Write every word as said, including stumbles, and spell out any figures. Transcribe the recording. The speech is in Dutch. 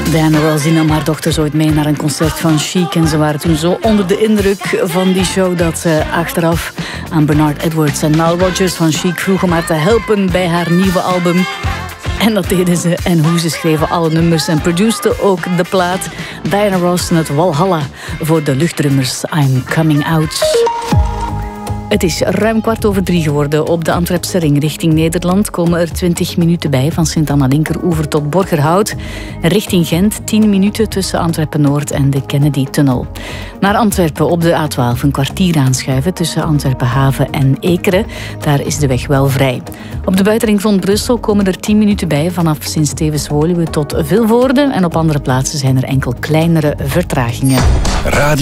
Diana Ross nam haar dochters ooit mee naar een concert van Chic. En ze waren toen zo onder de indruk van die show dat ze achteraf aan Bernard Edwards en Nile Rodgers van Chic vroegen om haar te helpen bij haar nieuwe album. En dat deden ze. En hoe ze schreven alle nummers en produceerden ook de plaat. Diana Ross en het Walhalla voor de luchtdrummers I'm Coming Out. Het is ruim kwart over drie geworden. Op de Antwerpse ring richting Nederland komen er twintig minuten bij van Sint-Anna-Linkeroever tot Borgerhout. Richting Gent tien minuten tussen Antwerpen-Noord en de Kennedy-tunnel. Naar Antwerpen op de A twaalf een kwartier aanschuiven tussen Antwerpen-Haven en Ekeren. Daar is de weg wel vrij. Op de buitenring van Brussel komen er tien minuten bij vanaf Sint-Stevens-Woluwe tot Vilvoorde. En op andere plaatsen zijn er enkel kleinere vertragingen. Radio